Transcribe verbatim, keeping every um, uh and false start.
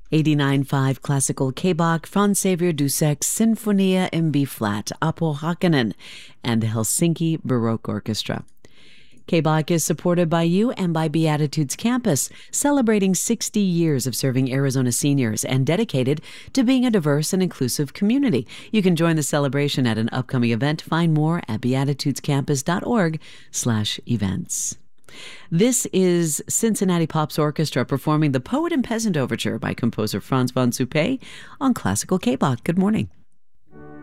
eighty-nine point five Classical K-Bach, Franz Xavier Dussek's Sinfonia in B-flat, Apo Hakanen, and the Helsinki Baroque Orchestra. K-Bach is supported by you and by Beatitudes Campus, celebrating sixty years of serving Arizona seniors and dedicated to being a diverse and inclusive community. You can join the celebration at an upcoming event. Find more at beatitudescampus.org slash events. This is Cincinnati Pops Orchestra performing the Poet and Peasant Overture by composer Franz von Suppé on Classical K-Bach. Good morning.